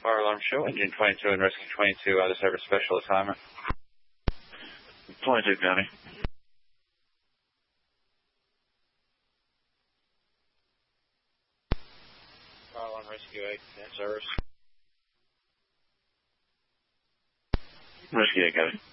Fire alarm show, engine 22 and rescue 22, the service special assignment. 22 County. Fire alarm rescue 8, service. Rescue 8 County.